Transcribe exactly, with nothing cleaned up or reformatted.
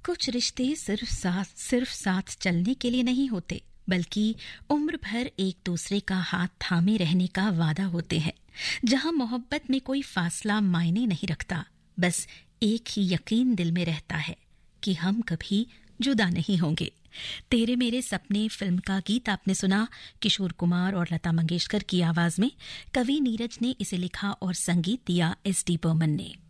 कुछ रिश्ते सिर्फ साथ सिर्फ साथ चलने के लिए नहीं होते, बल्कि उम्र भर एक दूसरे का हाथ थामे रहने का वादा होते हैं, जहां मोहब्बत में कोई फासला मायने नहीं रखता, बस एक ही यकीन दिल में रहता है कि हम कभी जुदा नहीं होंगे। तेरे मेरे सपने फिल्म का गीत आपने सुना किशोर कुमार और लता मंगेशकर की आवाज में। कवि नीरज ने इसे लिखा और संगीत दिया एस डी बर्मन ने।